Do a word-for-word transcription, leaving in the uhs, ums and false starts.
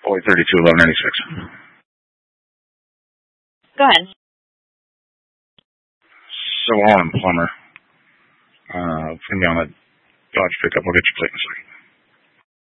Boy, thirty-two, eleven ninety-six. Go ahead. So, Alan Plummer. Uh, it's going to be on the Dodge pickup. I'll get your plate in a second.